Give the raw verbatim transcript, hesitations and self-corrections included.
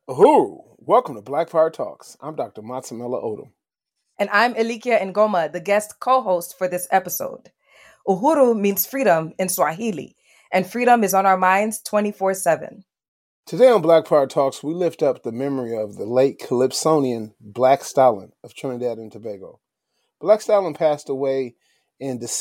Uhuru, welcome to Black Power Talks. I'm Doctor Matsamela Odom. And I'm Elikia Ngoma, the guest co-host for this episode. Uhuru means freedom in Swahili, and freedom is on our minds twenty-four seven. Today on Black Power Talks, we lift up the memory of the late Calypsonian Black Stalin of Trinidad and Tobago. Black Stalin passed away in December